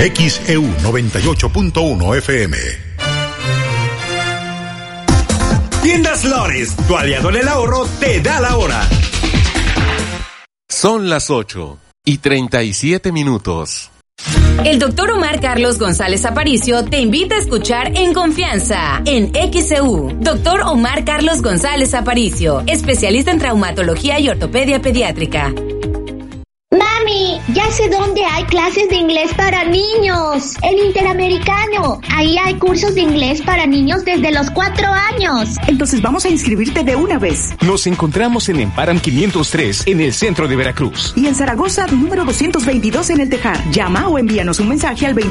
XEU 98.1 FM. Tiendas Lores, tu aliado en el ahorro, te da la hora. Son las 8:37. El doctor Omar Carlos González Aparicio te invita a escuchar En Confianza, en XEU. Doctor Omar Carlos González Aparicio, especialista en traumatología y ortopedia pediátrica. Mami, ya sé dónde hay clases de inglés para niños. El Interamericano. Ahí hay cursos de inglés para niños desde los 4 años. Entonces vamos a inscribirte de una vez. Nos encontramos en Emparan 503 en el centro de Veracruz. Y en Zaragoza, número 222 en El Tejar. Llama o envíanos un mensaje al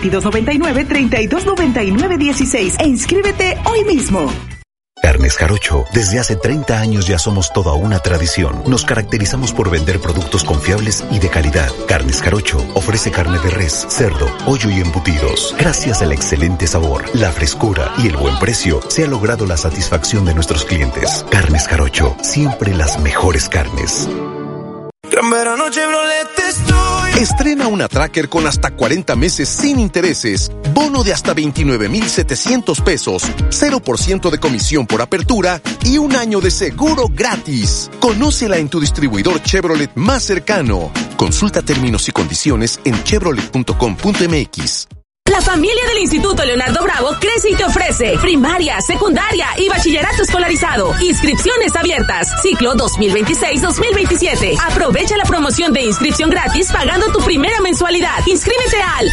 2299-3299-16 e inscríbete hoy mismo. Carnes Jarocho, desde hace 30 años ya somos toda una tradición. Nos caracterizamos por vender productos confiables y de calidad. Carnes Jarocho ofrece carne de res, cerdo, pollo y embutidos. Gracias al excelente sabor, la frescura y el buen precio, se ha logrado la satisfacción de nuestros clientes. Carnes Jarocho, siempre las mejores carnes. Gran verano Chevrolet estoy. Estrena una Tracker con hasta 40 meses sin intereses, bono de hasta 29,700 pesos, 0% de comisión por apertura y un año de seguro gratis. Conócela en tu distribuidor Chevrolet más cercano. Consulta términos y condiciones en chevrolet.com.mx. La familia del Instituto Leonardo Bravo crece y te ofrece primaria, secundaria y bachillerato escolarizado. Inscripciones abiertas. Ciclo 2026-2027. Aprovecha la promoción de inscripción gratis pagando tu primera mensualidad. Inscríbete al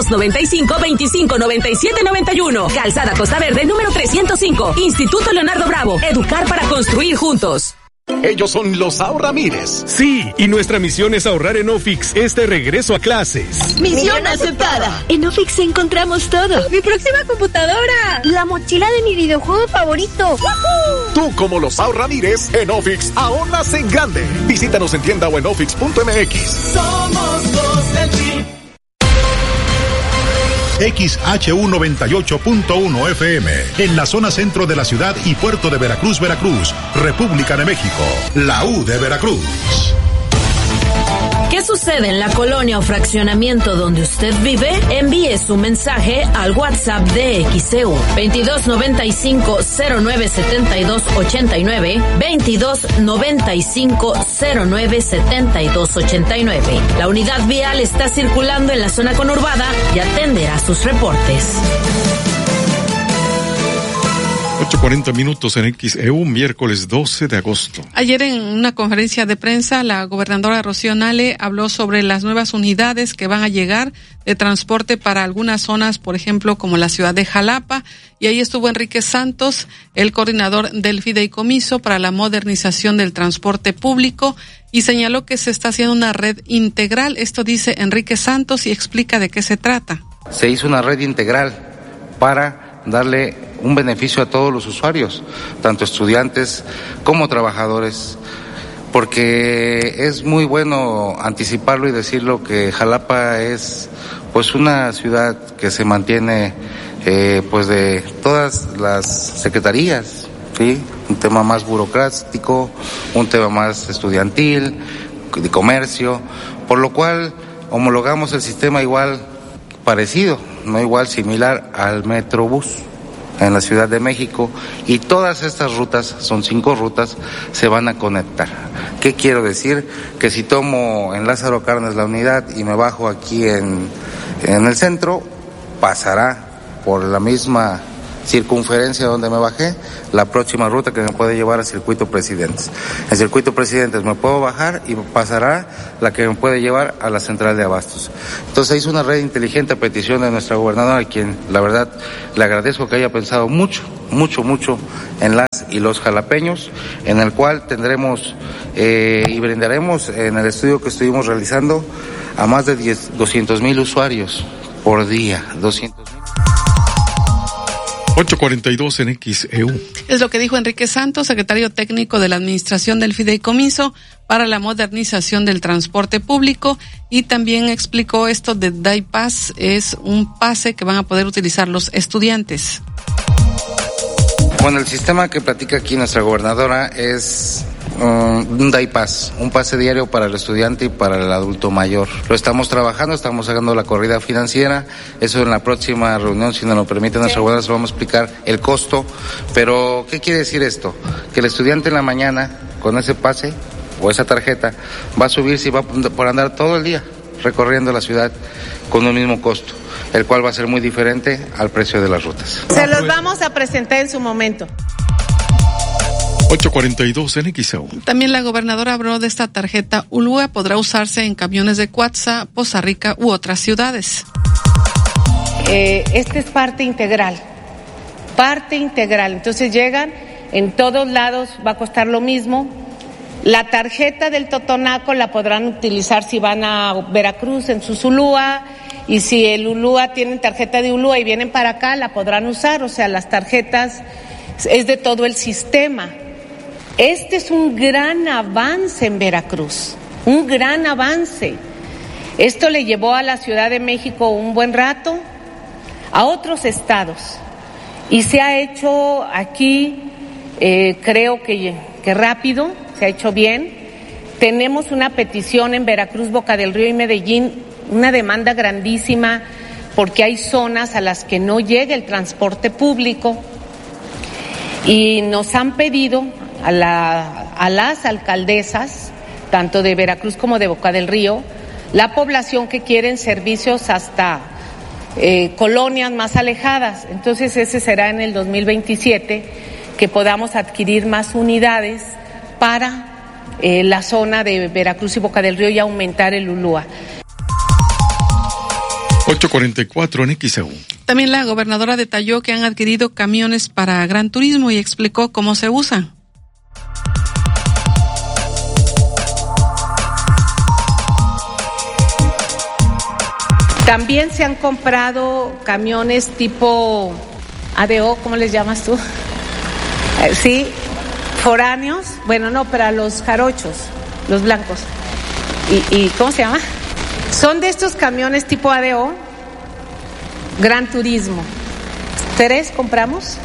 2295-259791. Calzada Costa Verde número 305. Instituto Leonardo Bravo. Educar para construir juntos. Ellos son los Ahorramires. Sí, y nuestra misión es ahorrar en Ofix este regreso a clases. Misión aceptada. En Ofix encontramos todo. Mi próxima computadora. La mochila de mi videojuego favorito. ¡Woohoo! Tú, como los Ahorramires, en Ofix ahorras en grande. Visítanos en tienda o en ofix.mx. Somos los del PRI. XHU 98.1 FM, en la zona centro de la ciudad y puerto de Veracruz, Veracruz, República de México, la U de Veracruz. ¿Qué sucede en la colonia o fraccionamiento donde usted vive? Envíe su mensaje al WhatsApp de XEU 2295-097289, 2295-097289. La unidad vial está circulando en la zona conurbada y atenderá sus reportes. 8:40 en XEU, miércoles 12 de agosto. Ayer en una conferencia de prensa, la gobernadora Rocío Nale habló sobre las nuevas unidades que van a llegar de transporte para algunas zonas, por ejemplo, como la ciudad de Jalapa, y ahí estuvo Enrique Santos, el coordinador del Fideicomiso para la modernización del transporte público, y señaló que se está haciendo una red integral. Esto dice Enrique Santos y explica de qué se trata. Se hizo una red integral para darle un beneficio a todos los usuarios, tanto estudiantes como trabajadores, porque es muy bueno anticiparlo y decirlo que Jalapa es pues una ciudad que se mantiene pues de todas las secretarías, ¿sí? Un tema más burocrático, un tema más estudiantil, de comercio, por lo cual homologamos el sistema igual, parecido, no igual, similar al Metrobús en la Ciudad de México, y todas estas rutas, son 5 rutas, se van a conectar. ¿Qué quiero decir? Que si tomo en Lázaro Cárdenas la unidad y me bajo aquí en el centro, pasará por la misma circunferencia donde me bajé, la próxima ruta que me puede llevar a Circuito Presidentes. En Circuito Presidentes me puedo bajar y pasará la que me puede llevar a la central de abastos. Entonces hizo una red inteligente a petición de nuestra gobernadora, a quien la verdad le agradezco que haya pensado mucho en las y los jalapeños, en el cual tendremos y brindaremos en el estudio que estuvimos realizando a más de 200,000 usuarios por día, 200,000. 8:42 en XEU. Es lo que dijo Enrique Santos, secretario técnico de la Administración del Fideicomiso para la modernización del transporte público, y también explicó esto de Day Pass, es un pase que van a poder utilizar los estudiantes. Bueno, el sistema que platica aquí nuestra gobernadora es un DAIPAS, un pase diario para el estudiante y para el adulto mayor. Lo estamos trabajando, estamos sacando la corrida financiera, eso en la próxima reunión, si nos lo permite nuestra gobernadora, se vamos a explicar el costo, pero ¿qué quiere decir esto? Que el estudiante en la mañana, con ese pase o esa tarjeta, va a subirse y va por andar todo el día recorriendo la ciudad con un mismo costo, el cual va a ser muy diferente al precio de las rutas. Se los vamos a presentar en su momento. 8:42 en XEU. También la gobernadora habló de esta tarjeta ULUA, podrá usarse en camiones de Cuautla, Poza Rica u otras ciudades. Este es parte integral, entonces llegan, en todos lados va a costar lo mismo. La tarjeta del Totonaco la podrán utilizar si van a Veracruz en sus ULUA, y si el ULUA tienen tarjeta de ULUA y vienen para acá, la podrán usar, o sea, las tarjetas es de todo el sistema. Este es un gran avance en Veracruz, un gran avance. Esto le llevó a la Ciudad de México un buen rato, a otros estados, y se ha hecho aquí, creo que rápido, se ha hecho bien. Tenemos una petición en Veracruz, Boca del Río y Medellín, una demanda grandísima, porque hay zonas a las que no llega el transporte público, y nos han pedido a las alcaldesas, tanto de Veracruz como de Boca del Río, la población que quieren servicios hasta colonias más alejadas. Entonces ese será en el 2027, que podamos adquirir más unidades para la zona de Veracruz y Boca del Río y aumentar el ULUA. 8:44 en XEU. También la gobernadora detalló que han adquirido camiones para Gran Turismo y explicó cómo se usan. También se han comprado camiones tipo ADO, ¿cómo les llamas tú? Sí, foráneos, bueno, no, para los jarochos, los blancos. ¿Y cómo se llama? Son de estos camiones tipo ADO, Gran Turismo. ¿Tres compramos,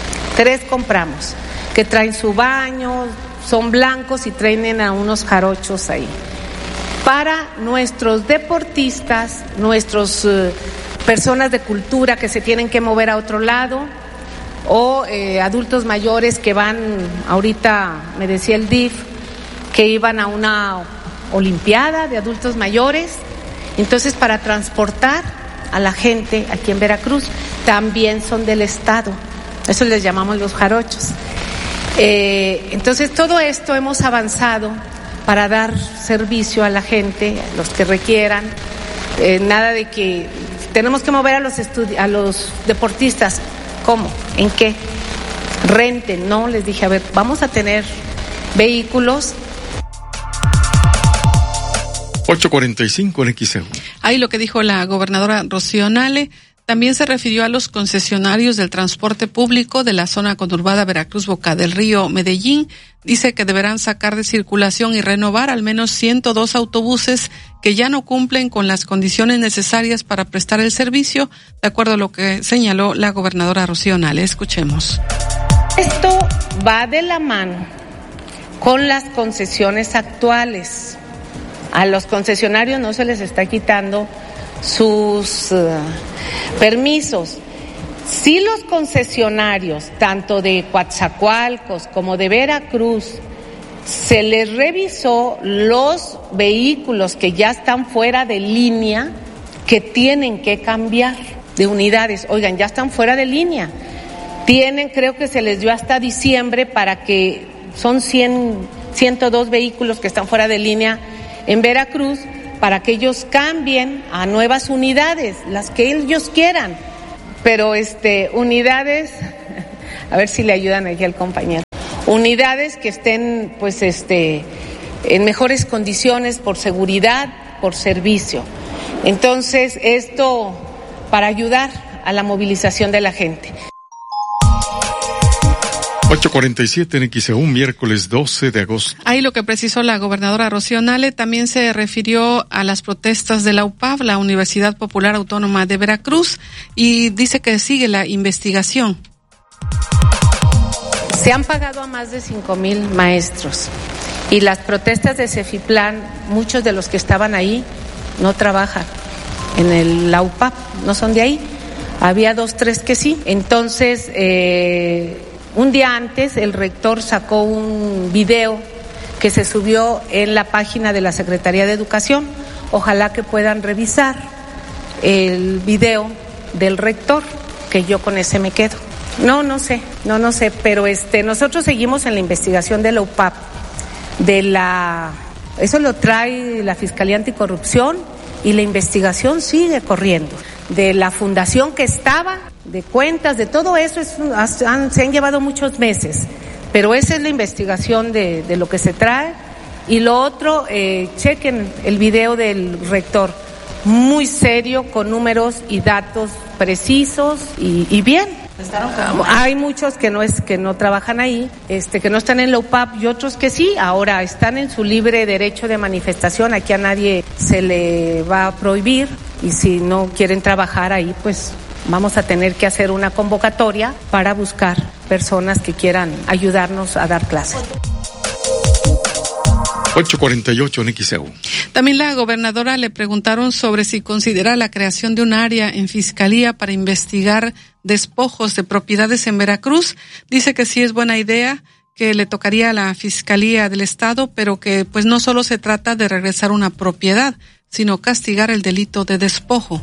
que traen su baño, son blancos y traen a unos jarochos ahí. Para nuestros deportistas, nuestros personas de cultura que se tienen que mover a otro lado, o adultos mayores que van, ahorita me decía el DIF, que iban a una olimpiada de adultos mayores. Entonces, para transportar a la gente aquí en Veracruz, también son del estado, eso les llamamos los jarochos. Entonces, todo esto hemos avanzado para dar servicio a la gente, a los que requieran, nada de que tenemos que mover a los deportistas. ¿Cómo? ¿En qué? Renten, no, les dije, a ver, vamos a tener vehículos. 8:45 en XEU. Ahí lo que dijo la gobernadora Rocío Nale. También se refirió a los concesionarios del transporte público de la zona conurbada Veracruz, Boca del Río, Medellín. Dice que deberán sacar de circulación y renovar al menos 102 autobuses que ya no cumplen con las condiciones necesarias para prestar el servicio, de acuerdo a lo que señaló la gobernadora Rocío Nale. Escuchemos. Esto va de la mano con las concesiones actuales. A los concesionarios no se les está quitando sus permisos. Si los concesionarios, tanto de Coatzacoalcos como de Veracruz, se les revisó los vehículos que ya están fuera de línea, que tienen que cambiar de unidades. Oigan, ya están fuera de línea. Tienen, creo que se les dio hasta diciembre para que son 102 vehículos que están fuera de línea en Veracruz, para que ellos cambien a nuevas unidades, las que ellos quieran. Pero unidades, a ver si le ayudan aquí al compañero, unidades que estén pues en mejores condiciones por seguridad, por servicio. Entonces, esto para ayudar a la movilización de la gente. 8:47 en XEU, miércoles 12 de agosto. Ahí lo que precisó la gobernadora Rocío Nale. También se refirió a las protestas de la UPAV, la Universidad Popular Autónoma de Veracruz, y dice que sigue la investigación. Se han pagado a más de 5,000 maestros Y las protestas de Cefiplan, muchos de los que estaban ahí no trabajan en la UPAP, no son de ahí. Había 2, 3 que sí. Entonces, un día antes el rector sacó un video que se subió en la página de la Secretaría de Educación. Ojalá que puedan revisar el video del rector, que yo con ese me quedo. No sé, pero nosotros seguimos en la investigación de la UPAP, eso lo trae la Fiscalía Anticorrupción y la investigación sigue corriendo. De la fundación que estaba, de cuentas, de todo eso, se han llevado muchos meses, pero esa es la investigación de lo que se trae. Y lo otro, chequen el video del rector, muy serio, con números y datos precisos y bien. Hay muchos que no trabajan ahí, que no están en la UPAP y otros que sí, ahora están en su libre derecho de manifestación, aquí a nadie se le va a prohibir y si no quieren trabajar ahí, pues vamos a tener que hacer una convocatoria para buscar personas que quieran ayudarnos a dar clases. 8:48 en XEU. También la gobernadora le preguntaron sobre si considera la creación de un área en Fiscalía para investigar despojos de propiedades en Veracruz. Dice que sí es buena idea, que le tocaría a la Fiscalía del Estado, pero que pues no solo se trata de regresar una propiedad, sino castigar el delito de despojo.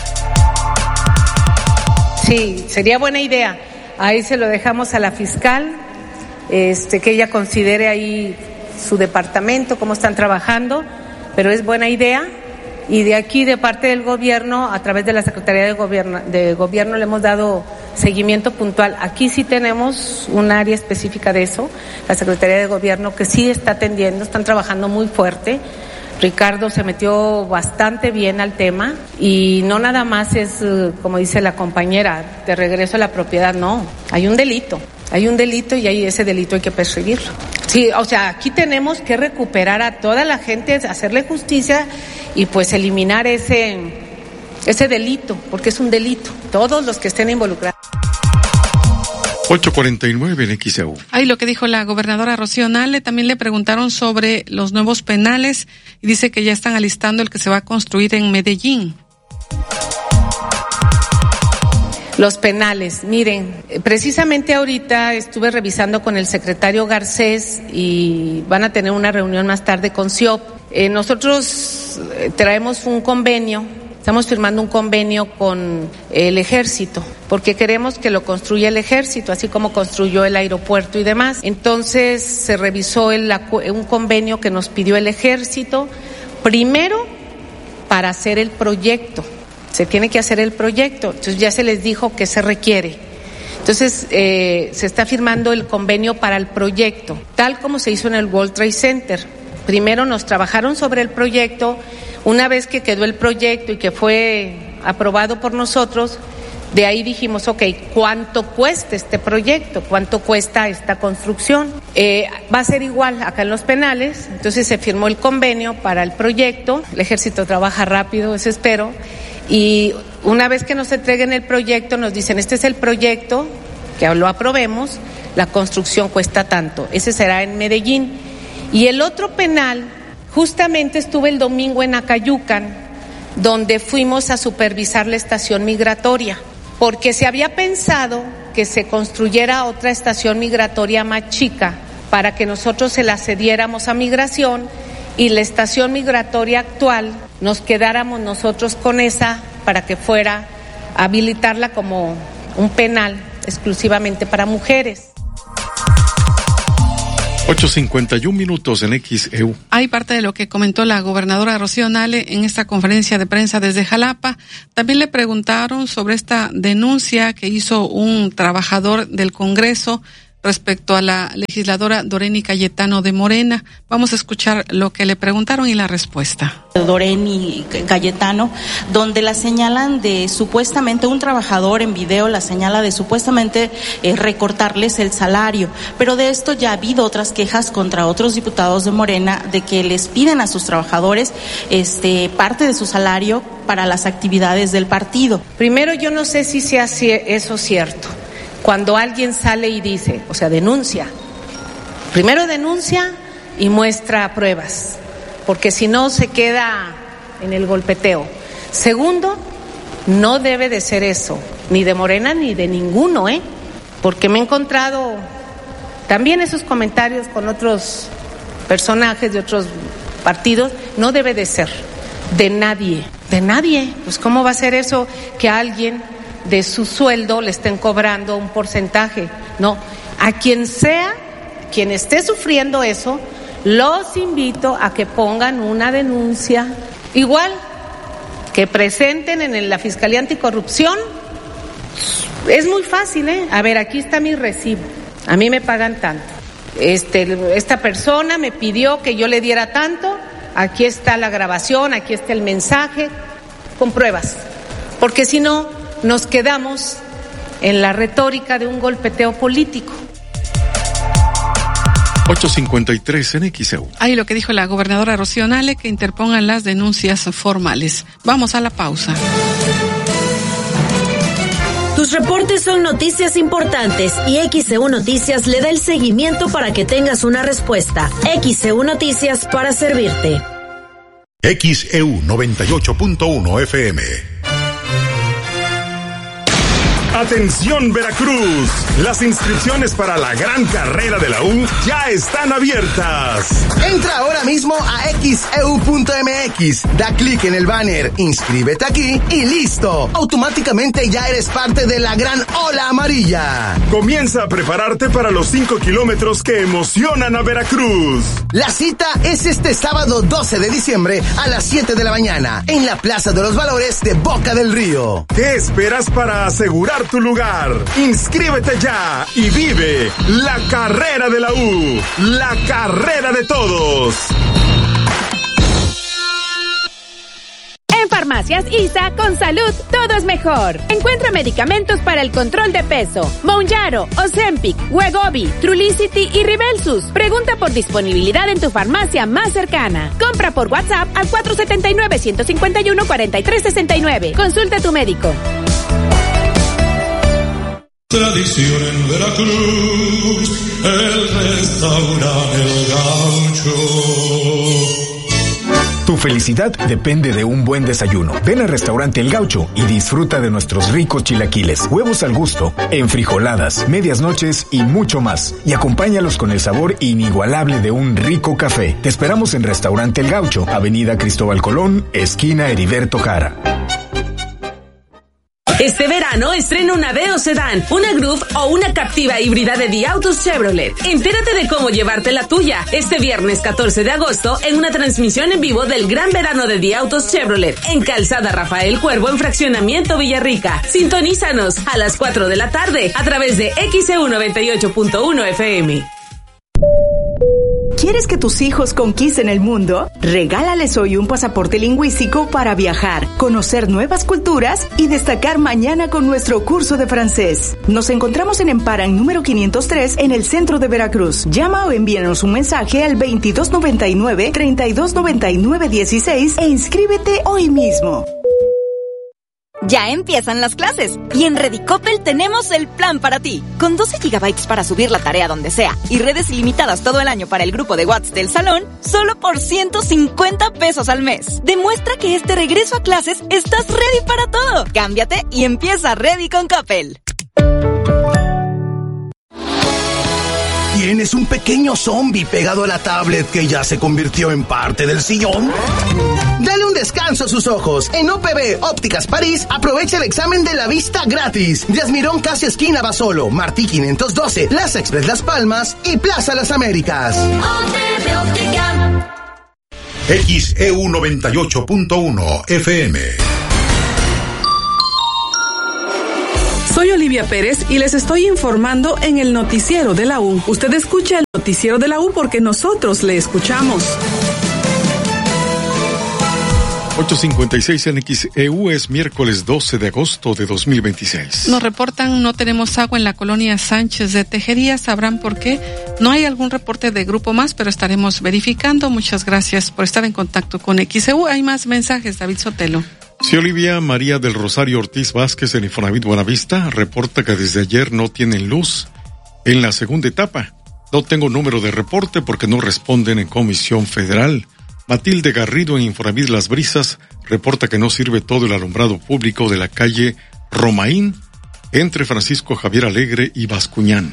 Sí, sería buena idea. Ahí se lo dejamos a la fiscal, que ella considere ahí su departamento, cómo están trabajando, pero es buena idea. Y de aquí, de parte del gobierno, a través de la Secretaría de Gobierno le hemos dado seguimiento puntual. Aquí sí tenemos un área específica de eso, la Secretaría de Gobierno, que sí está atendiendo, están trabajando muy fuerte. Ricardo se metió bastante bien al tema y no nada más es, como dice la compañera, de regreso a la propiedad, no, hay un delito y ahí ese delito hay que perseguirlo. Sí, o sea, aquí tenemos que recuperar a toda la gente, hacerle justicia y pues eliminar ese delito, porque es un delito, todos los que estén involucrados. 8:49 en XEU. Ahí lo que dijo la gobernadora Rocío Nale. También le preguntaron sobre los nuevos penales y dice que ya están alistando el que se va a construir en Medellín. Los penales, miren, precisamente ahorita estuve revisando con el secretario Garcés y van a tener una reunión más tarde con CIOP. Nosotros traemos un convenio. Estamos firmando un convenio con el Ejército, porque queremos que lo construya el Ejército, así como construyó el aeropuerto y demás. Entonces se revisó un convenio que nos pidió el Ejército, primero para hacer el proyecto. Se tiene que hacer el proyecto, entonces ya se les dijo que se requiere. Entonces se está firmando el convenio para el proyecto, tal como se hizo en el World Trade Center. Primero nos trabajaron sobre el proyecto. Una vez que quedó el proyecto y que fue aprobado por nosotros, de ahí dijimos, ¿cuánto cuesta este proyecto? ¿Cuánto cuesta esta construcción? Va a ser igual acá en los penales, entonces se firmó el convenio para el proyecto, el Ejército trabaja rápido, eso espero, y una vez que nos entreguen el proyecto nos dicen, este es el proyecto, que lo aprobemos, la construcción cuesta tanto, ese será en Medellín. Y el otro penal, justamente estuve el domingo en Acayucan, donde fuimos a supervisar la estación migratoria, porque se había pensado que se construyera otra estación migratoria más chica para que nosotros se la cediéramos a migración y la estación migratoria actual nos quedáramos nosotros con esa para que fuera a habilitarla como un penal exclusivamente para mujeres. 8:51 en XEU. Hay parte de lo que comentó la gobernadora Rocío Nale en esta conferencia de prensa desde Jalapa. También le preguntaron sobre esta denuncia que hizo un trabajador del Congreso respecto a la legisladora Doreni Cayetano de Morena. Vamos a escuchar lo que le preguntaron y la respuesta. Doreni Cayetano, donde la señalan de supuestamente, un trabajador en video la señala de supuestamente recortarles el salario, pero de esto ya ha habido otras quejas contra otros diputados de Morena de que les piden a sus trabajadores parte de su salario para las actividades del partido. Primero, yo no sé si sea eso cierto. Cuando alguien sale y dice, denuncia, primero denuncia y muestra pruebas, porque si no se queda en el golpeteo. Segundo, no debe de ser eso, ni de Morena ni de ninguno, porque me he encontrado también esos comentarios con otros personajes de otros partidos. No debe de ser de nadie. Pues ¿cómo va a ser eso que a alguien de su sueldo le estén cobrando un porcentaje? No, a quien sea, quien esté sufriendo eso, los invito a que pongan una denuncia, igual que presenten en la Fiscalía Anticorrupción. Es muy fácil, A ver, aquí está mi recibo, a mí me pagan tanto. Esta persona me pidió que yo le diera tanto, aquí está la grabación, aquí está el mensaje, con pruebas, porque si no, nos quedamos en la retórica de un golpeteo político. 8:53 en XEU. Ahí lo que dijo la gobernadora Rocío Nale, que interpongan las denuncias formales. Vamos a la pausa. Tus reportes son noticias importantes y XEU Noticias le da el seguimiento para que tengas una respuesta. XEU Noticias para servirte. XEU 98.1 FM. Atención Veracruz, las inscripciones para la gran carrera de la U ya están abiertas. Entra ahora mismo a xeu.mx, da clic en el banner, inscríbete aquí y listo. Automáticamente ya eres parte de la gran ola amarilla. Comienza a prepararte para los 5 kilómetros que emocionan a Veracruz. La cita es este sábado 12 de diciembre a las 7 de la mañana en la Plaza de los Valores de Boca del Río. ¿Qué esperas para asegurar tu lugar? Inscríbete ya y vive la carrera de la U, la carrera de todos. En Farmacias ISA, con salud, todo es mejor. Encuentra medicamentos para el control de peso: Mounjaro, Ozempic, Wegovy, Trulicity y Ribelsus. Pregunta por disponibilidad en tu farmacia más cercana. Compra por WhatsApp al 479-151-4369. Consulta a tu médico. Tradición en Veracruz, el restaurante El Gaucho. Tu felicidad depende de un buen desayuno. Ven al restaurante El Gaucho y disfruta de nuestros ricos chilaquiles, huevos al gusto, enfrijoladas, medias noches y mucho más. Y acompáñalos con el sabor inigualable de un rico café. Te esperamos en Restaurante El Gaucho, Avenida Cristóbal Colón, esquina Heriberto Jara. Este verano estrena una Aveo Sedán, una Groove o una Captiva híbrida de Diautos Chevrolet. Entérate de cómo llevarte la tuya este viernes 14 de agosto en una transmisión en vivo del Gran Verano de Diautos Chevrolet en Calzada Rafael Cuervo en Fraccionamiento Villarrica. Sintonízanos a las 4 de la tarde a través de XEU 98.1 FM. ¿Quieres que tus hijos conquisten el mundo? Regálales hoy un pasaporte lingüístico para viajar, conocer nuevas culturas y destacar mañana con nuestro curso de francés. Nos encontramos en Emparán número 503 en el centro de Veracruz. Llama o envíanos un mensaje al 2299-3299-16 e inscríbete hoy mismo. Ya empiezan las clases y en Redicopel tenemos el plan para ti. Con 12 GB para subir la tarea donde sea y redes ilimitadas todo el año para el grupo de WhatsApp del salón, solo por 150 pesos al mes. Demuestra que este regreso a clases estás ready para todo. Cámbiate y empieza Ready con Coppel. ¿Tienes un pequeño zombie pegado a la tablet que ya se convirtió en parte del sillón? Dale un descanso a sus ojos. En OPB Ópticas París, aprovecha el examen de la vista gratis. Díaz Mirón, casi esquina Basolo, Martí 512, Plaza Express Las Palmas y Plaza Las Américas. OPB Óptica. XEU 98.1 FM. Soy Olivia Pérez y les estoy informando en el noticiero de la U. Usted escucha el noticiero de la U porque nosotros le escuchamos. 8:56 en XEU, es miércoles 12 de agosto de 2026. Nos reportan no tenemos agua en la colonia Sánchez de Tejería. Sabrán por qué. No hay algún reporte de Grupo Más, pero estaremos verificando. Muchas gracias por estar en contacto con XEU. Hay más mensajes, David Sotelo. Sí, Olivia. María del Rosario Ortiz Vázquez en Infonavit Buenavista reporta que desde ayer no tienen luz en la segunda etapa, No tengo número de reporte porque no responden en Comisión Federal. Matilde Garrido en Infonavit Las Brisas reporta que no sirve todo el alumbrado público de la calle Romaín entre Francisco Javier Alegre y Bascuñán.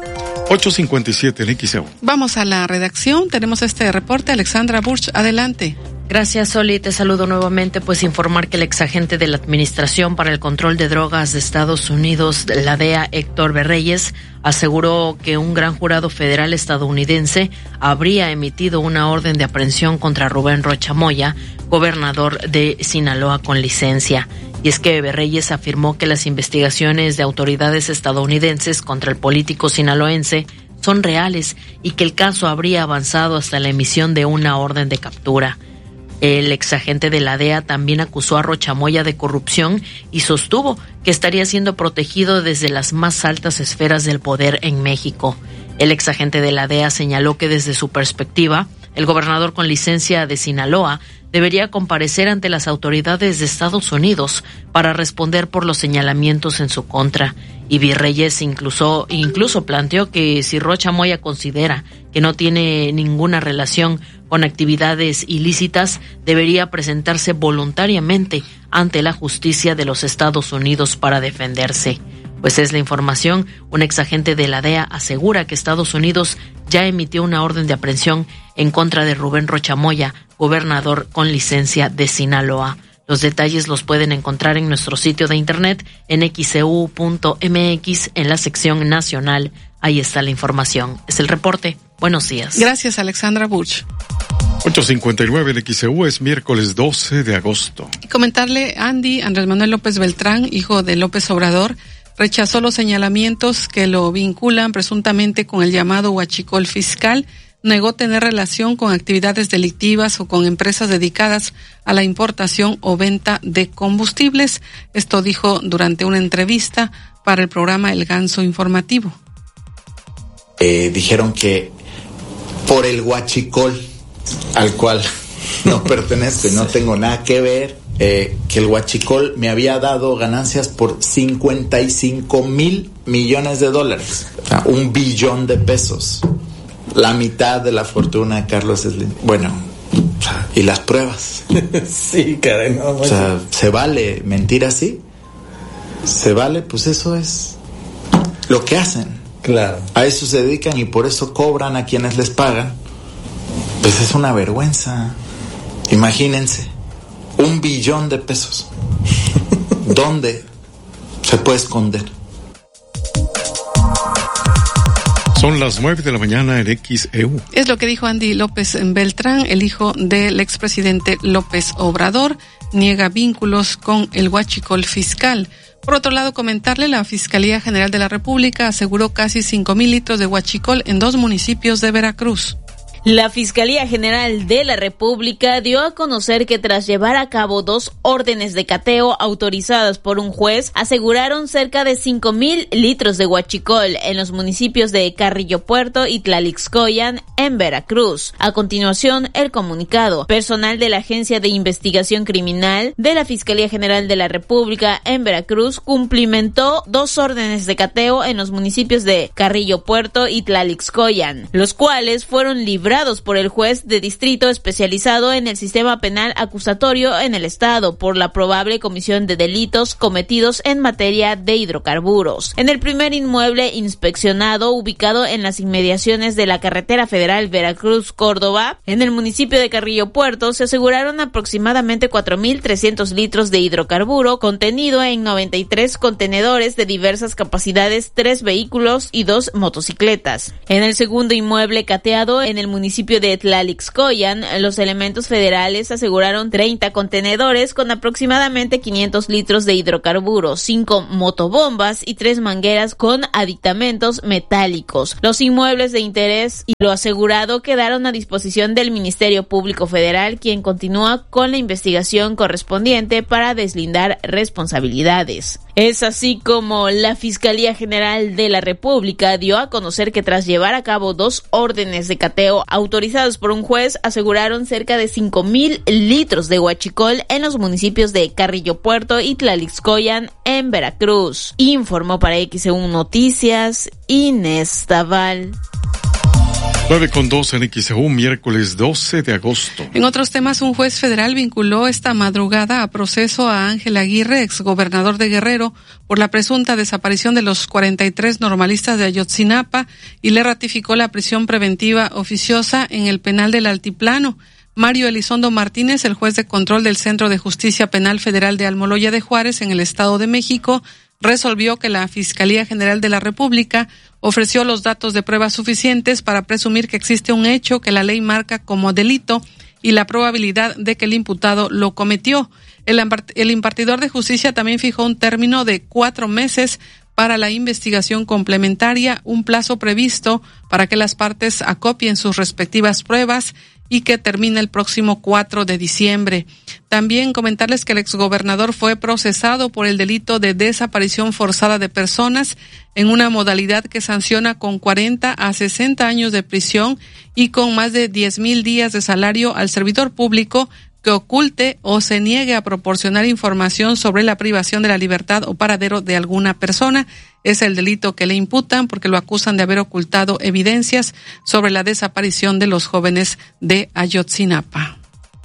8:57 en XEU. Vamos a la redacción. Tenemos este reporte. Alexandra Burch, adelante. Gracias, Oli. Te saludo nuevamente. Pues informar que el exagente de la Administración para el Control de Drogas de Estados Unidos, la DEA, Héctor Berreyes, aseguró que un gran jurado federal estadounidense habría emitido una orden de aprehensión contra Rubén Rocha Moya, gobernador de Sinaloa con licencia. Y es que Berreyes afirmó que las investigaciones de autoridades estadounidenses contra el político sinaloense son reales y que el caso habría avanzado hasta la emisión de una orden de captura. El exagente de la DEA también acusó a Rocha Moya de corrupción y sostuvo que estaría siendo protegido desde las más altas esferas del poder en México. El exagente de la DEA señaló que desde su perspectiva, el gobernador con licencia de Sinaloa debería comparecer ante las autoridades de Estados Unidos para responder por los señalamientos en su contra. Y Virreyes incluso planteó que si Rocha Moya considera que no tiene ninguna relación con actividades ilícitas, debería presentarse voluntariamente ante la justicia de los Estados Unidos para defenderse. Pues es la información. Un exagente de la DEA asegura que Estados Unidos ya emitió una orden de aprehensión en contra de Rubén Rocha Moya, gobernador con licencia de Sinaloa. Los detalles los pueden encontrar en nuestro sitio de internet en xeu.mx en la sección nacional. Ahí está la información. Es el reporte. Buenos días. Gracias, Alexandra Burch. 8:59 en XEU, es miércoles 12 de agosto. Y comentarle, Andrés Manuel López Beltrán, hijo de López Obrador, rechazó los señalamientos que lo vinculan presuntamente con el llamado huachicol fiscal. Negó tener relación con actividades delictivas o con empresas dedicadas a la importación o venta de combustibles. Esto dijo durante una entrevista para el programa El Ganso Informativo. Dijeron que por el huachicol, al cual no pertenezco y no tengo nada que ver, que el huachicol me había dado ganancias por 55,000 millones de dólares, o sea, 1 billón de pesos. La mitad de la fortuna de Carlos Slim. Bueno, ¿y las pruebas? Sí, caray, no. O sea, ¿se vale mentir así? ¿Se vale? Pues eso es lo que hacen. Claro. A eso se dedican y por eso cobran a quienes les pagan. Pues es una vergüenza. Imagínense, 1 billón de pesos. ¿Dónde se puede esconder? Son las 9 de la mañana en XEU. Es lo que dijo Andy López Beltrán, el hijo del expresidente López Obrador. Niega vínculos con el huachicol fiscal. Por otro lado, comentarle, la Fiscalía General de la República aseguró casi 5,000 litros de huachicol en 2 municipios de Veracruz. La Fiscalía General de la República dio a conocer que tras llevar a cabo 2 órdenes de cateo autorizadas por un juez, aseguraron cerca de 5,000 litros de huachicol en los municipios de Carrillo Puerto y Tlalixcoyan, en Veracruz. A continuación, el comunicado. Personal de la Agencia de Investigación Criminal de la Fiscalía General de la República en Veracruz cumplimentó 2 órdenes de cateo en los municipios de Carrillo Puerto y Tlalixcoyan, los cuales fueron librados por el juez de distrito especializado en el sistema penal acusatorio en el estado por la probable comisión de delitos cometidos en materia de hidrocarburos. En el primer inmueble inspeccionado, ubicado en las inmediaciones de la carretera federal Veracruz-Córdoba, en el municipio de Carrillo Puerto, se aseguraron aproximadamente 4,300 litros de hidrocarburo contenido en 93 contenedores de diversas capacidades, 3 vehículos y 2 motocicletas. En el segundo inmueble cateado, en el municipio de Tlalixcoyan, los elementos federales aseguraron 30 contenedores con aproximadamente 500 litros de hidrocarburos, 5 motobombas y 3 mangueras con aditamentos metálicos. Los inmuebles de interés y lo asegurado quedaron a disposición del Ministerio Público Federal, quien continúa con la investigación correspondiente para deslindar responsabilidades. Es así como la Fiscalía General de la República dio a conocer que tras llevar a cabo 2 órdenes de cateo autorizados por un juez, aseguraron cerca de 5,000 litros de huachicol en los municipios de Carrillo Puerto y Tlalixcoyan, en Veracruz. Informó para XEU Noticias Inés Taval. 9:02 en XEU, miércoles 12 de agosto. En otros temas, un juez federal vinculó esta madrugada a proceso a Ángel Aguirre, exgobernador de Guerrero, por la presunta desaparición de los 43 normalistas de Ayotzinapa y le ratificó la prisión preventiva oficiosa en el penal del Altiplano. Mario Elizondo Martínez, el juez de control del Centro de Justicia Penal Federal de Almoloya de Juárez, en el Estado de México, resolvió que la Fiscalía General de la República ofreció los datos de pruebas suficientes para presumir que existe un hecho que la ley marca como delito y la probabilidad de que el imputado lo cometió. El impartidor de justicia también fijó un término de 4 meses para la investigación complementaria, un plazo previsto para que las partes acopien sus respectivas pruebas y que termina el próximo 4 de diciembre. También comentarles que el exgobernador fue procesado por el delito de desaparición forzada de personas en una modalidad que sanciona con 40 a 60 años de prisión y con más de 10,000 días de salario al servidor público que oculte o se niegue a proporcionar información sobre la privación de la libertad o paradero de alguna persona. Es el delito que le imputan porque lo acusan de haber ocultado evidencias sobre la desaparición de los jóvenes de Ayotzinapa.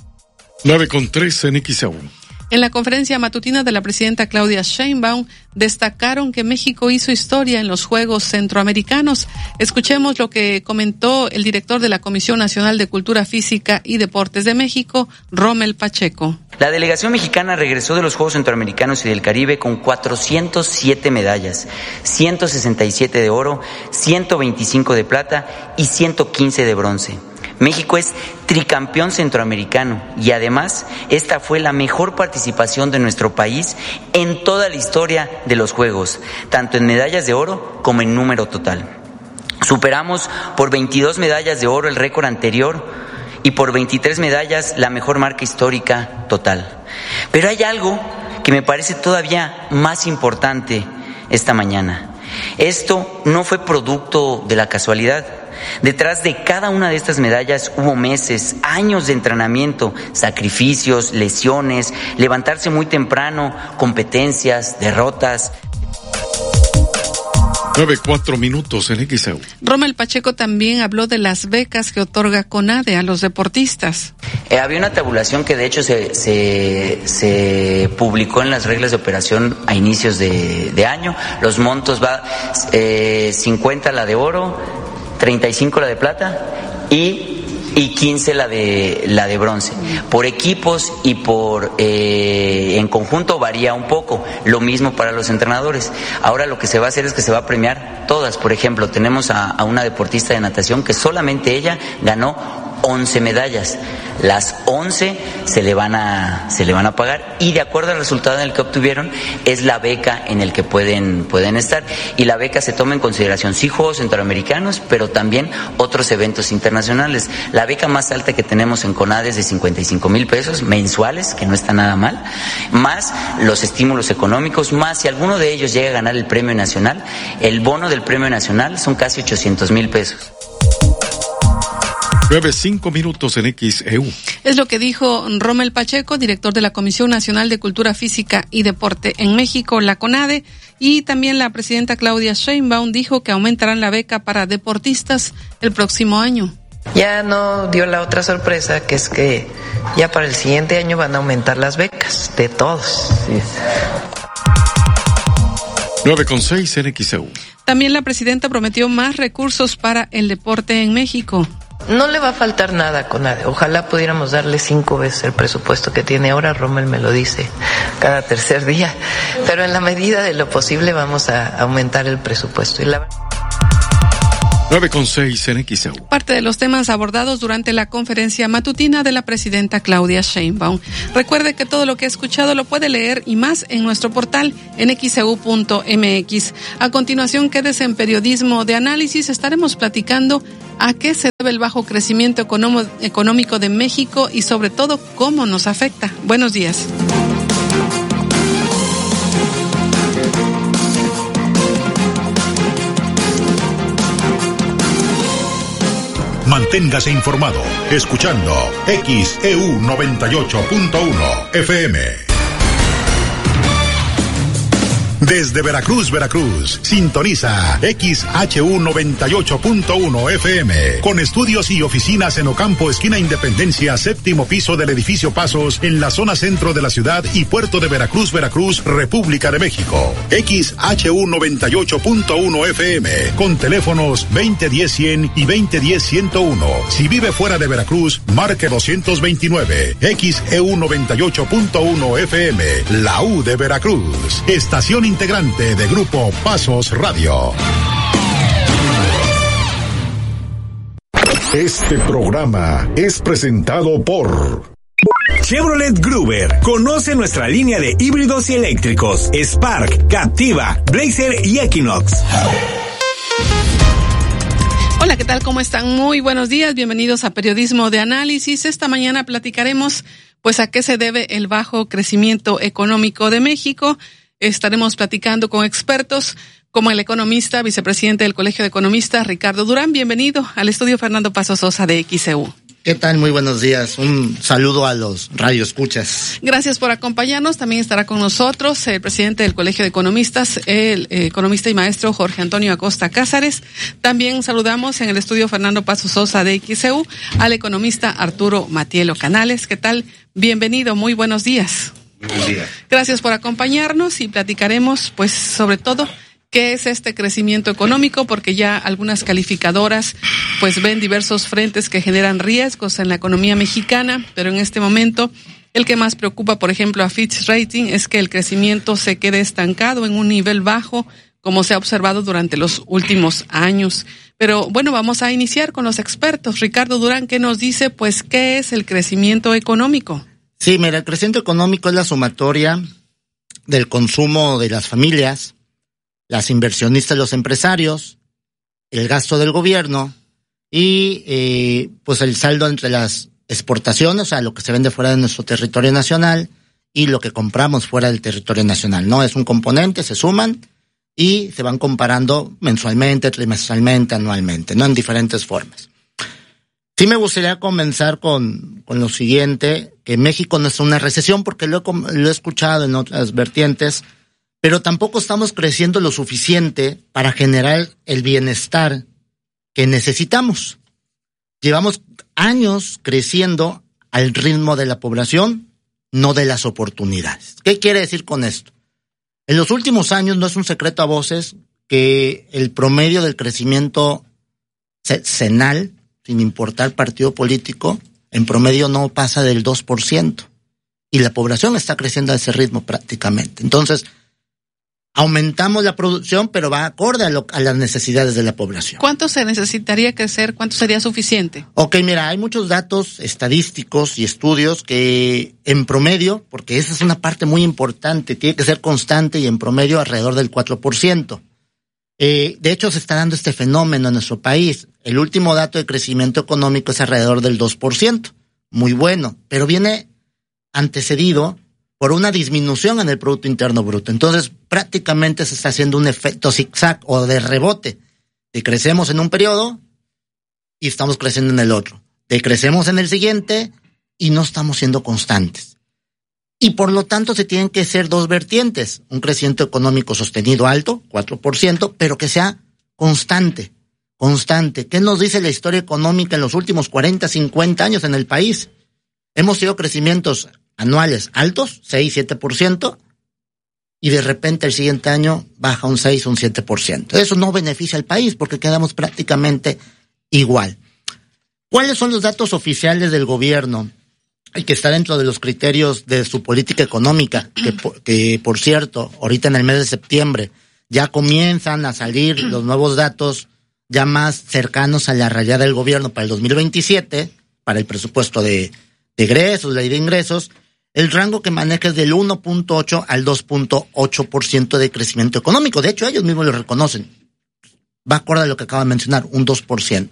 9:03 en XEU. En la conferencia matutina de la presidenta Claudia Sheinbaum, destacaron que México hizo historia en los Juegos Centroamericanos. Escuchemos lo que comentó el director de la Comisión Nacional de Cultura Física y Deportes de México, Rommel Pacheco. La delegación mexicana regresó de los Juegos Centroamericanos y del Caribe con 407 medallas, 167 de oro, 125 de plata y 115 de bronce. México es tricampeón centroamericano y además esta fue la mejor participación de nuestro país en toda la historia de los Juegos, tanto en medallas de oro como en número total. Superamos por 22 medallas de oro el récord anterior y por 23 medallas la mejor marca histórica total. Pero hay algo que me parece todavía más importante esta mañana. Esto no fue producto de la casualidad. Detrás de cada una de estas medallas hubo meses, años de entrenamiento, sacrificios, lesiones, levantarse muy temprano, competencias, derrotas. 9:04 en XEU. Rommel Pacheco también habló de las becas que otorga CONADE a los deportistas. Había una tabulación que de hecho se publicó en las reglas de operación a inicios de año. Los montos va 50 la de oro, 35 la de plata y 15 la de bronce. Por equipos y por en conjunto varía un poco. Lo mismo para los entrenadores. Ahora lo que se va a hacer es que se va a premiar todas. Por ejemplo, tenemos a una deportista de natación que solamente ella ganó 11 medallas. Las 11 se le van a pagar y de acuerdo al resultado en el que obtuvieron es la beca en el que pueden estar, y la beca se toma en consideración sí Juegos Centroamericanos pero también otros eventos internacionales. La beca más alta que tenemos en CONADE es de 55,000 pesos mensuales, que no está nada mal, más los estímulos económicos, más si alguno de ellos llega a ganar el premio nacional, el bono del premio nacional son casi 800,000 pesos. 9:05 en XEU. Es lo que dijo Rommel Pacheco, director de la Comisión Nacional de Cultura Física y Deporte en México, la CONADE, y también la presidenta Claudia Sheinbaum dijo que aumentarán la beca para deportistas el próximo año. Ya no dio la otra sorpresa, que es que ya para el siguiente año van a aumentar las becas de todos. Sí. 9:06 en XEU. También la presidenta prometió más recursos para el deporte en México. No le va a faltar nada a CONADE. Ojalá pudiéramos darle 5 veces el presupuesto que tiene ahora. Rommel me lo dice cada tercer día. Pero en la medida de lo posible vamos a aumentar el presupuesto. 9:06 en XEU. Parte de los temas abordados durante la conferencia matutina de la presidenta Claudia Sheinbaum. Recuerde que todo lo que ha escuchado lo puede leer y más en nuestro portal en xeu.mx. A continuación, quédese en Periodismo de Análisis. Estaremos platicando a qué se debe el bajo crecimiento económico de México y sobre todo cómo nos afecta. Buenos días. Manténgase informado escuchando XEU 98.1 FM. Desde Veracruz, sintoniza XHU 98.1 FM, con estudios y oficinas en Ocampo, esquina Independencia, séptimo piso del edificio Pasos, en la zona centro de la ciudad y puerto de Veracruz, República de México. XHU 98.1 FM, con teléfonos 2010-100 y 2010-101. Si vive fuera de Veracruz, marque 229. XEU 98.1 FM, la U de Veracruz. Estación integrante de Grupo Pasos Radio. Este programa es presentado por Chevrolet Gruber. Conoce nuestra línea de híbridos y eléctricos: Spark, Captiva, Blazer y Equinox. Hola, ¿qué tal? ¿Cómo están? Muy buenos días. Bienvenidos a Periodismo de Análisis. Esta mañana platicaremos, pues, a qué se debe el bajo crecimiento económico de México. Estaremos platicando con expertos como el economista, vicepresidente del Colegio de Economistas, Ricardo Durán. Bienvenido al estudio Fernando Paso Sosa de XEU. ¿Qué tal? Muy buenos días. Un saludo a los radioescuchas. Gracias por acompañarnos. También estará con nosotros el presidente del Colegio de Economistas, el economista y maestro Jorge Antonio Acosta Cázares. También saludamos en el estudio Fernando Paso Sosa de XEU al economista Arturo Matielo Canales. ¿Qué tal? Bienvenido. Muy buenos días. Buenos días. Gracias por acompañarnos y platicaremos, pues, sobre todo, ¿qué es este crecimiento económico? Porque ya algunas calificadoras pues ven diversos frentes que generan riesgos en la economía mexicana, pero en este momento el que más preocupa, por ejemplo, a Fitch Rating es que el crecimiento se quede estancado en un nivel bajo, como se ha observado durante los últimos años. Pero bueno, vamos a iniciar con los expertos. Ricardo Durán, ¿qué nos dice? Pues, ¿qué es el crecimiento económico? Sí, mira, el crecimiento económico es la sumatoria del consumo de las familias, las inversionistas, los empresarios, el gasto del gobierno y pues el saldo entre las exportaciones, o sea, lo que se vende fuera de nuestro territorio nacional y lo que compramos fuera del territorio nacional, ¿no? Es un componente, se suman y se van comparando mensualmente, trimestralmente, anualmente, ¿no? En diferentes formas. Sí me gustaría comenzar con lo siguiente, que México no es una recesión, porque lo he escuchado en otras vertientes, pero tampoco estamos creciendo lo suficiente para generar el bienestar que necesitamos. Llevamos años creciendo al ritmo de la población, no de las oportunidades. ¿Qué quiere decir con esto? En los últimos años, no es un secreto a voces, que el promedio del crecimiento sexenal, sin importar partido político, en promedio no pasa del 2%. Y la población está creciendo a ese ritmo prácticamente. Entonces, aumentamos la producción, pero va acorde a las necesidades de la población. ¿Cuánto se necesitaría crecer? ¿Cuánto sería suficiente? Ok, mira, hay muchos datos estadísticos y estudios que en promedio, porque esa es una parte muy importante, tiene que ser constante y en promedio alrededor del 4%. De hecho, se está dando este fenómeno en nuestro país. El último dato de crecimiento económico es alrededor del 2%. Muy bueno, pero viene antecedido por una disminución en el Producto Interno Bruto. Entonces, prácticamente se está haciendo un efecto zigzag o de rebote. Decrecemos en un periodo y estamos creciendo en el otro. Decrecemos en el siguiente y no estamos siendo constantes. Y por lo tanto se tienen que ser dos vertientes. Un crecimiento económico sostenido alto, 4%, pero que sea constante. Constante. ¿Qué nos dice la historia económica en los últimos 40, 50 años en el país? Hemos tenido crecimientos anuales altos, 6, 7%, y de repente el siguiente año baja un 6, un 7%. Eso no beneficia al país porque quedamos prácticamente igual. ¿Cuáles son los datos oficiales del gobierno? Y que está dentro de los criterios de su política económica, que por cierto, ahorita en el mes de septiembre ya comienzan a salir los nuevos datos ya más cercanos a la realidad del gobierno para el 2027, para el presupuesto de egresos, ley de ingresos. El rango que maneja es del 1.8 al 2.8% de crecimiento económico. De hecho, ellos mismos lo reconocen. Va acorde a lo que acaba de mencionar, un 2%.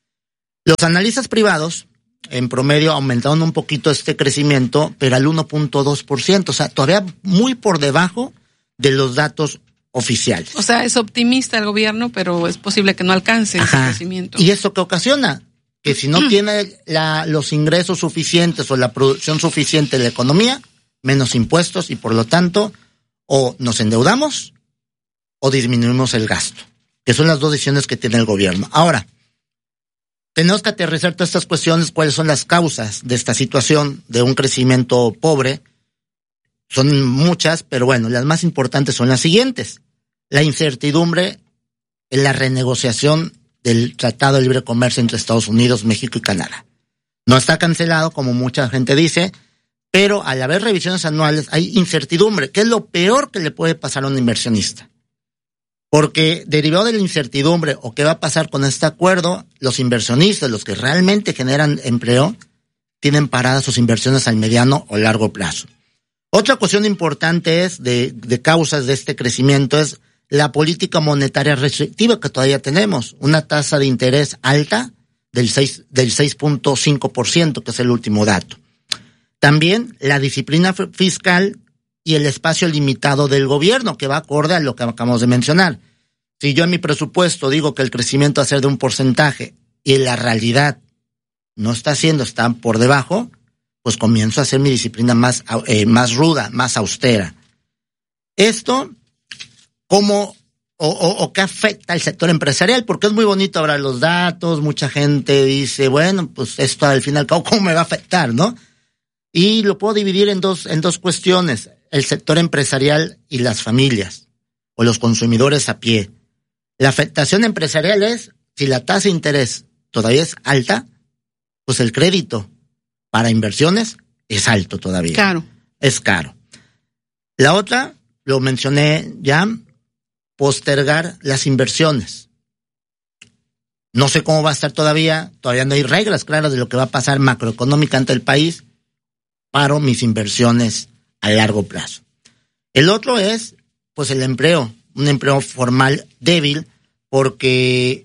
Los analistas privados, en promedio, aumentaron un poquito este crecimiento, pero al 1.2%. O sea, todavía muy por debajo de los datos oficiales. O sea, es optimista el gobierno, pero es posible que no alcance ese crecimiento. ¿Y eso qué ocasiona? Que si no tiene los ingresos suficientes o la producción suficiente de la economía, menos impuestos y por lo tanto o nos endeudamos o disminuimos el gasto, que son las dos decisiones que tiene el gobierno. Ahora, tenemos que aterrizar todas estas cuestiones, cuáles son las causas de esta situación de un crecimiento pobre. Son muchas, pero bueno, las más importantes son las siguientes. La incertidumbre en la renegociación del Tratado de Libre Comercio entre Estados Unidos, México y Canadá. No está cancelado, como mucha gente dice, pero al haber revisiones anuales hay incertidumbre, que es lo peor que le puede pasar a un inversionista. Porque derivado de la incertidumbre o qué va a pasar con este acuerdo, los inversionistas, los que realmente generan empleo, tienen paradas sus inversiones al mediano o largo plazo. Otra cuestión importante es de causas de este crecimiento es la política monetaria restrictiva que todavía tenemos, una tasa de interés alta del 6.5%, que es el último dato. También la disciplina fiscal y el espacio limitado del gobierno, que va acorde a lo que acabamos de mencionar. Si yo en mi presupuesto digo que el crecimiento va a ser de 1% y en la realidad no está haciendo, está por debajo, pues comienzo a hacer mi disciplina más ruda, más austera. Esto, ¿cómo o qué afecta al sector empresarial? Porque es muy bonito hablar los datos, mucha gente dice, bueno, pues esto al fin y al cabo, ¿cómo me va a afectar, no? Y lo puedo dividir en dos cuestiones, el sector empresarial y las familias, o los consumidores a pie. La afectación empresarial es, si la tasa de interés todavía es alta, pues el crédito para inversiones es alto todavía. Caro. Es caro. La otra, lo mencioné ya, postergar las inversiones. No sé cómo va a estar todavía no hay reglas claras de lo que va a pasar macroeconómicamente el país, paro mis inversiones a largo plazo. El otro es, pues el empleo, un empleo formal débil, porque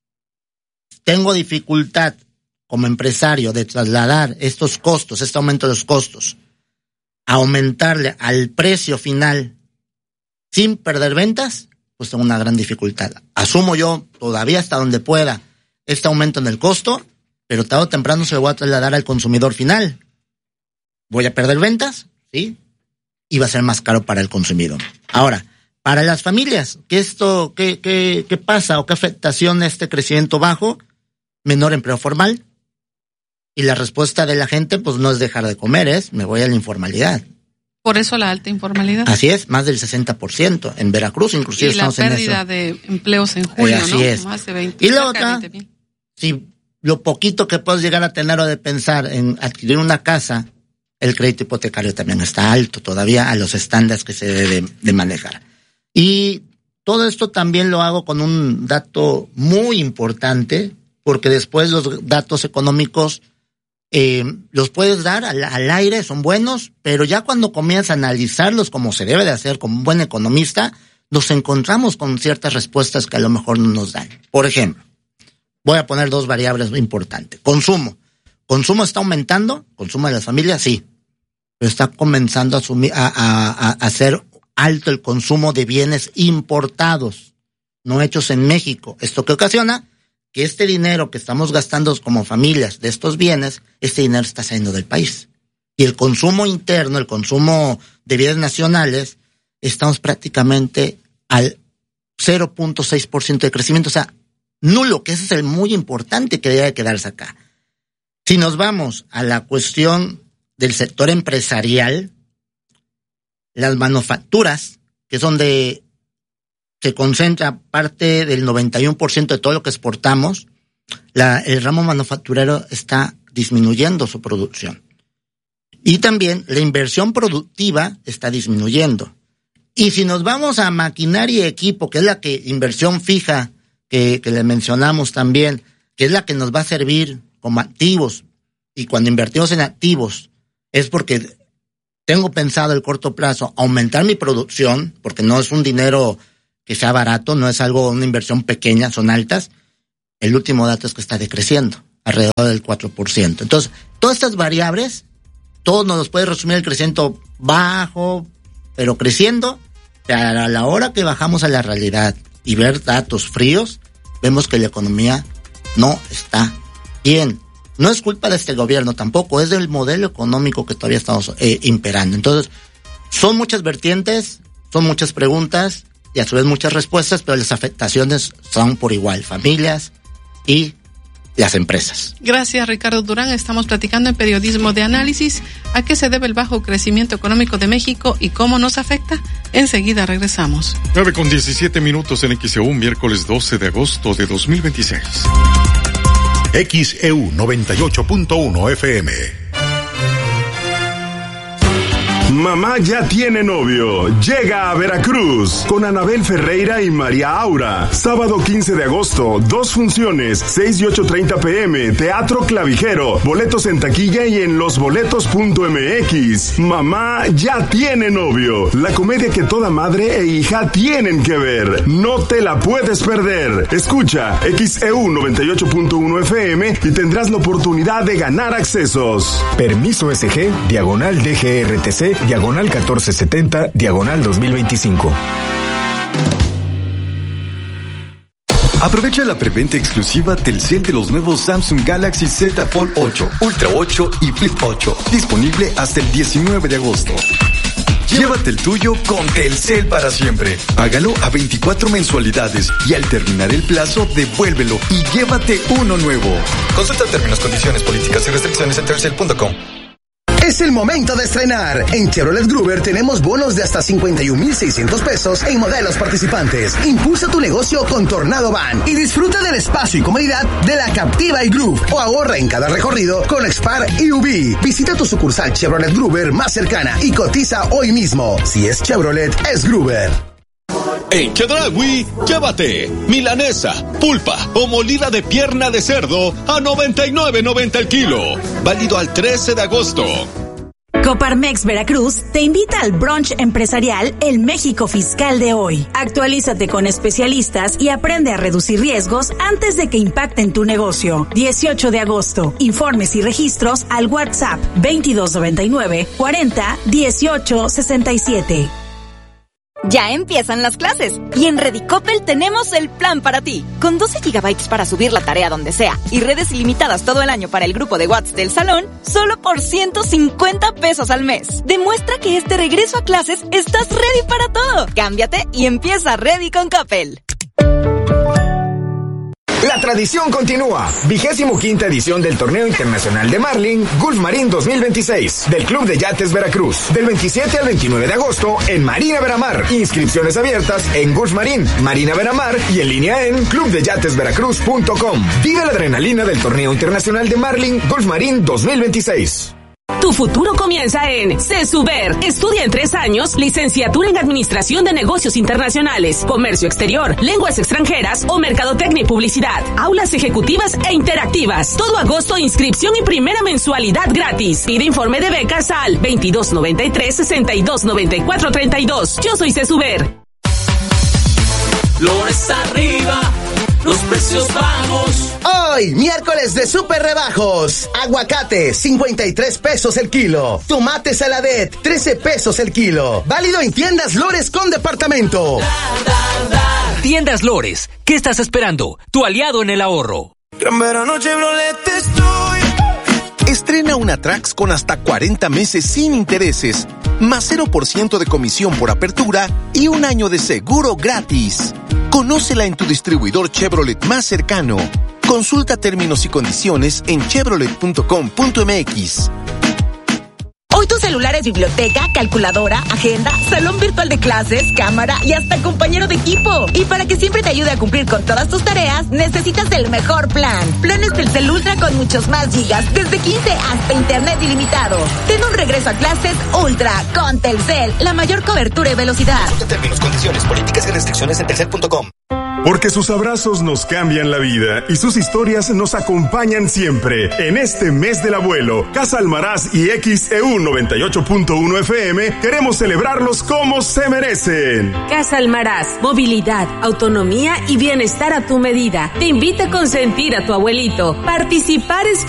tengo dificultad como empresario de trasladar estos costos, este aumento de los costos, a aumentarle al precio final sin perder ventas, pues tengo una gran dificultad. Asumo yo todavía hasta donde pueda este aumento en el costo, pero tarde o temprano se lo voy a trasladar al consumidor final. Voy a perder ventas, ¿sí? Y va a ser más caro para el consumidor. Ahora, para las familias, ¿qué pasa o qué afectación este crecimiento bajo? Menor empleo formal. Y la respuesta de la gente, pues no es dejar de comer, es me voy a la informalidad. Por eso la alta informalidad. Así es, más del 60%. En Veracruz, inclusive, y estamos en eso. Y la pérdida de empleos en julio, así ¿no? Es. Más de 20. Y la otra, si lo poquito que puedes llegar a tener o de pensar en adquirir una casa, el crédito hipotecario también está alto todavía a los estándares que se debe de manejar. Y todo esto también lo hago con un dato muy importante, porque después los datos económicos los puedes dar al aire, son buenos, pero ya cuando comienzas a analizarlos como se debe de hacer como un buen economista, nos encontramos con ciertas respuestas que a lo mejor no nos dan. Por ejemplo, voy a poner dos variables importantes. Consumo. ¿Consumo está aumentando? ¿Consumo de las familias? Sí. Pero está comenzando a hacer alto el consumo de bienes importados, no hechos en México. ¿Esto qué ocasiona? Que este dinero que estamos gastando como familias de estos bienes, este dinero está saliendo del país. Y el consumo interno, el consumo de bienes nacionales, estamos prácticamente al 0.6% de crecimiento, o sea, nulo, que ese es el muy importante que debe quedarse acá. Si nos vamos a la cuestión del sector empresarial, las manufacturas, que es donde se concentra parte del 91% de todo lo que exportamos, el ramo manufacturero está disminuyendo su producción. Y también la inversión productiva está disminuyendo. Y si nos vamos a maquinaria y equipo, que es la inversión fija que le mencionamos también, que es la que nos va a servir como activos, y cuando invertimos en activos es porque tengo pensado el corto plazo aumentar mi producción, porque no es un dinero que sea barato, no es una inversión pequeña, son altas. El último dato es que está decreciendo, alrededor del 4%. Entonces, todas estas variables, todo nos los puede resumir el crecimiento bajo, pero creciendo, pero a la hora que bajamos a la realidad y ver datos fríos, vemos que la economía no está bien. No es culpa de este gobierno tampoco, es del modelo económico que todavía estamos imperando. Entonces, son muchas vertientes, son muchas preguntas, y a su vez muchas respuestas, pero las afectaciones son por igual, familias y las empresas. Gracias, Ricardo Durán. Estamos platicando en Periodismo de Análisis a qué se debe el bajo crecimiento económico de México y cómo nos afecta. Enseguida regresamos. 9:17 en XEU, miércoles 12 de agosto de 2026. XEU 98.1 FM. Mamá ya tiene novio. Llega a Veracruz con Anabel Ferreira y María Aura. Sábado 15 de agosto, 2 funciones, 6 y 8:30 p.m. Teatro Clavijero. Boletos en taquilla y en losboletos.mx. Mamá ya tiene novio. La comedia que toda madre e hija tienen que ver. No te la puedes perder. Escucha XEU 98.1 FM y tendrás la oportunidad de ganar accesos. Permiso SG, diagonal DGRTC, diagonal 1470, diagonal 2025. Aprovecha la preventa exclusiva Telcel de los nuevos Samsung Galaxy Z Fold 8, Ultra 8 y Flip 8. Disponible hasta el 19 de agosto. Llévate el tuyo con Telcel para siempre. Págalo a 24 mensualidades y al terminar el plazo, devuélvelo y llévate uno nuevo. Consulta términos, condiciones, políticas y restricciones en telcel.com. Es el momento de estrenar. En Chevrolet Gruber tenemos bonos de hasta 51,600 pesos en modelos participantes. Impulsa tu negocio con Tornado Van y disfruta del espacio y comodidad de la Captiva y Groove, o ahorra en cada recorrido con Spark y UV. Visita tu sucursal Chevrolet Gruber más cercana y cotiza hoy mismo. Si es Chevrolet, es Gruber. En Chedraui, llévate milanesa, pulpa o molida de pierna de cerdo a $99.90 el kilo. Válido al 13 de agosto. Coparmex Veracruz te invita al brunch empresarial El México Fiscal de hoy. Actualízate con especialistas y aprende a reducir riesgos antes de que impacten tu negocio. 18 de agosto. Informes y registros al WhatsApp 2299 40 18 67. Ya empiezan las clases y en Redicopel tenemos el plan para ti. Con 12 GB para subir la tarea donde sea y redes ilimitadas todo el año para el grupo de WhatsApp del salón, solo por 150 pesos al mes. Demuestra que este regreso a clases estás ready para todo. Cámbiate y empieza Ready con Coppel. La tradición continúa. 25ª edición del Torneo Internacional de Marlin Gulf Marín 2026 del Club de Yates Veracruz. Del 27 al 29 de agosto en Marina Veramar. Inscripciones abiertas en Gulf Marín, Marina Veramar y en línea en clubdeyatesveracruz.com. Vive la adrenalina del Torneo Internacional de Marlin Gulf Marín 2026. Tu futuro comienza en CESUBER. Estudia en 3 años, licenciatura en Administración de Negocios Internacionales, Comercio Exterior, Lenguas Extranjeras o Mercadotecnia y Publicidad. Aulas ejecutivas e interactivas. Todo agosto, inscripción y primera mensualidad gratis. Pide informe de becas al 2293-629432. Yo soy CESUBER. Flores arriba, los precios bajos. Hoy, miércoles de super rebajos. Aguacate, 53 pesos el kilo. Tomate saladet, 13 pesos el kilo. Válido en Tiendas Lores con departamento. Tiendas Lores, ¿qué estás esperando? Tu aliado en el ahorro. Gran verano Chevrolet estoy. Estrena una Trax con hasta 40 meses sin intereses, más 0% de comisión por apertura y 1 año de seguro gratis. Conócela en tu distribuidor Chevrolet más cercano. Consulta términos y condiciones en chevrolet.com.mx. Hoy tu celular es biblioteca, calculadora, agenda, salón virtual de clases, cámara y hasta compañero de equipo. Y para que siempre te ayude a cumplir con todas tus tareas, necesitas el mejor plan. Planes Telcel Ultra con muchos más gigas, desde 15 hasta internet ilimitado. Ten un regreso a clases Ultra con Telcel, la mayor cobertura y velocidad. Consulta términos, condiciones, políticas y restricciones en telcel.com. Porque sus abrazos nos cambian la vida y sus historias nos acompañan siempre. En este mes del abuelo, Casa Almaraz y XEU 98.1 FM queremos celebrarlos como se merecen. Casa Almaraz, movilidad, autonomía y bienestar a tu medida. Te invita a consentir a tu abuelito. Participar es